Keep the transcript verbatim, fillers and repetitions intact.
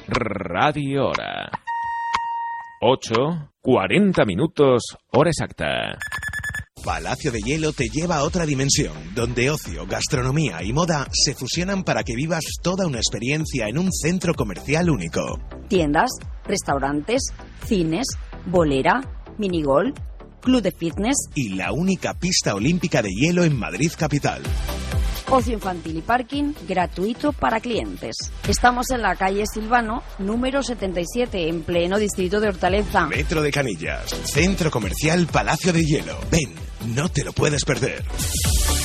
Radio Hora. ocho, cuarenta minutos, hora exacta. Palacio de Hielo te lleva a otra dimensión, donde ocio, gastronomía y moda se fusionan para que vivas toda una experiencia en un centro comercial único. Tiendas, restaurantes, cines, bolera, minigolf, club de fitness y la única pista olímpica de hielo en Madrid capital. Ocio infantil y parking gratuito para clientes. Estamos en la calle Silvano, número setenta y siete, en pleno distrito de Hortaleza. Metro de Canillas, Centro Comercial Palacio de Hielo. Ven, no te lo puedes perder.